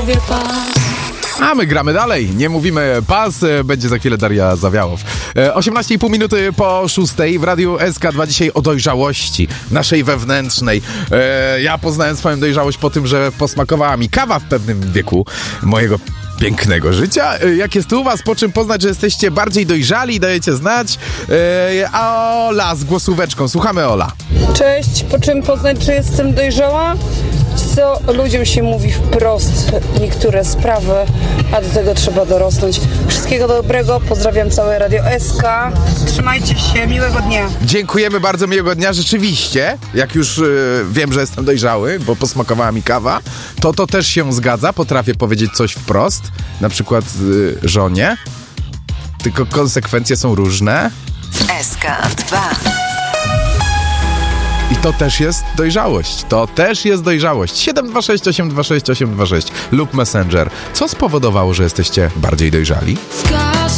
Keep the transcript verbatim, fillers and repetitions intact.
mówię pas. A my gramy dalej, nie mówimy pas, będzie za chwilę Daria Zawiałow. osiemnaście i pół minuty po szóstej w Radiu S K dwa dzisiaj o dojrzałości naszej wewnętrznej. E, ja poznałem swoją dojrzałość po tym, że posmakowała mi kawa w pewnym wieku mojego pięknego życia. E, jak jest u was, po czym poznać, że jesteście bardziej dojrzali, dajecie znać. E, a Ola z głosóweczką, słuchamy Ola. Cześć, po czym poznać, że jestem dojrzała? Co ludziom się mówi wprost niektóre sprawy, a do tego trzeba dorosnąć. Wszystkiego dobrego, pozdrawiam całe Radio S K. Trzymajcie się, miłego dnia. Dziękujemy bardzo, miłego dnia. Rzeczywiście, jak już y, wiem, że jestem dojrzały, bo posmakowała mi kawa, to to też się zgadza. Potrafię powiedzieć coś wprost, na przykład y, żonie, tylko konsekwencje są różne. S K dwa. I to też jest dojrzałość. To też jest dojrzałość. siedem dwa sześć osiem dwa sześć osiem dwa sześć lub Messenger. Co spowodowało, że jesteście bardziej dojrzali?